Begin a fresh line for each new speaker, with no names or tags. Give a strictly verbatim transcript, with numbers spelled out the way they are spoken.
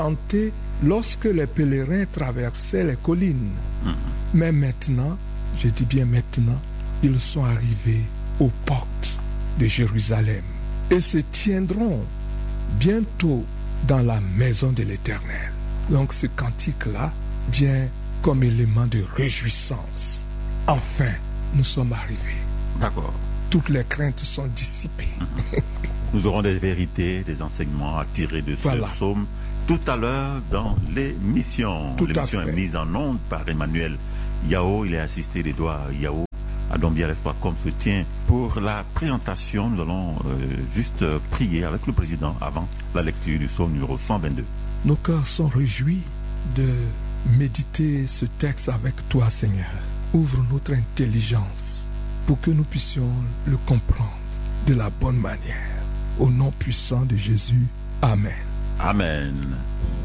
hanté lorsque les pèlerins traversaient les collines. Mmh. Mais maintenant, je dis bien maintenant, ils sont arrivés aux portes de Jérusalem et se tiendront bientôt dans la maison de l'Éternel. Donc ce cantique-là vient comme élément de réjouissance. Enfin, nous sommes arrivés.
D'accord.
Toutes les craintes sont dissipées.
Mmh. Nous aurons des vérités, des enseignements à tirer de ce voilà. psaume tout à l'heure dans l'émission.
Tout
l'émission est mise en onde par Emmanuel Yao. Il est assisté d'Edouard Yao. À Dombière Espoir comme se tient pour la présentation. Nous allons euh, juste prier avec le président avant la lecture du psaume numéro cent vingt-deux.
Nos cœurs sont réjouis de méditer ce texte avec toi, Seigneur. Ouvre notre intelligence pour que nous puissions le comprendre de la bonne manière. Au nom puissant de Jésus. Amen.
Amen.